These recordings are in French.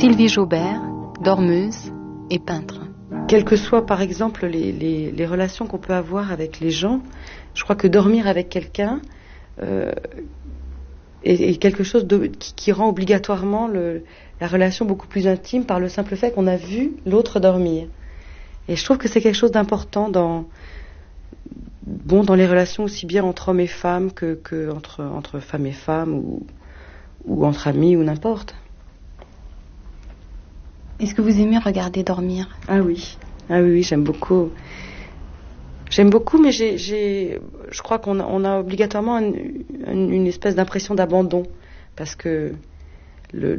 Sylvie Jaubert, dormeuse et peintre. Quelles que soient par exemple les relations qu'on peut avoir avec les gens, je crois que dormir avec quelqu'un est quelque chose qui rend obligatoirement la relation beaucoup plus intime par le simple fait qu'on a vu l'autre dormir. Et je trouve que c'est quelque chose d'important dans les relations aussi bien entre hommes et femmes que entre femmes et femmes ou entre amis ou n'importe. Est-ce que vous aimez regarder dormir ? Ah oui, j'aime beaucoup. J'aime beaucoup, mais je crois qu'on a obligatoirement une espèce d'impression d'abandon, parce que je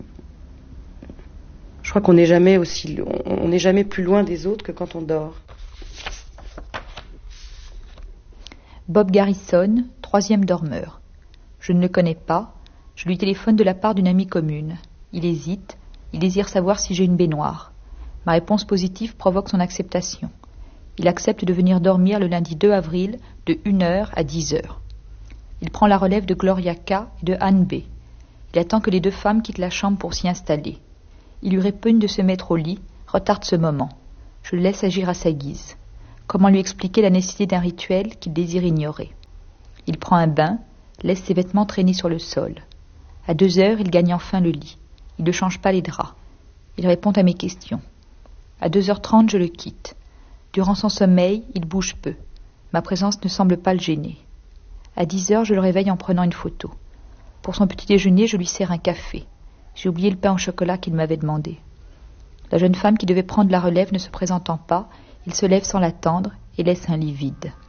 crois qu'on n'est jamais on n'est jamais plus loin des autres que quand on dort. Bob Garrison, 3e dormeur. Je ne le connais pas. Je lui téléphone de la part d'une amie commune. Il hésite. Il désire savoir si j'ai une baignoire. Ma réponse positive provoque son acceptation. Il accepte de venir dormir le lundi 2 avril de 1h à 10h. Il prend la relève de Gloria K. et de Anne B. Il attend que les 2 femmes quittent la chambre pour s'y installer. Il lui répugne de se mettre au lit, retarde ce moment. Je le laisse agir à sa guise. Comment lui expliquer la nécessité d'un rituel qu'il désire ignorer ? Il prend un bain, laisse ses vêtements traîner sur le sol. À 2h, il gagne enfin le lit. Il ne change pas les draps. Il répond à mes questions. À 2h30, je le quitte. Durant son sommeil, il bouge peu. Ma présence ne semble pas le gêner. À 10h, je le réveille en prenant une photo. Pour son petit déjeuner, je lui sers un café. J'ai oublié le pain au chocolat qu'il m'avait demandé. La jeune femme qui devait prendre la relève ne se présentant pas, il se lève sans l'attendre et laisse un lit vide.